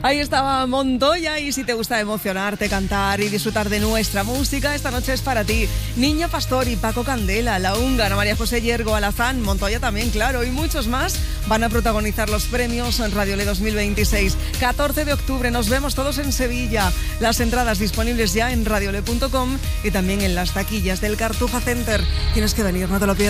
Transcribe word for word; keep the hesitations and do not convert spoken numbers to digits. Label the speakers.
Speaker 1: Ahí estaba Montoya, y si te gusta emocionarte, cantar y disfrutar de nuestra música, esta noche es para ti. Niño Pastori, Paco Candela, La Húngara, María José Yergo, Alazán, Montoya también, claro, y muchos más van a protagonizar los premios en Radiolé dos mil veintiséis. catorce de octubre, nos vemos todos en Sevilla. Las entradas disponibles ya en radiolé punto com y también en las taquillas del Cartuja Center. Tienes que venir, no te lo pierdas.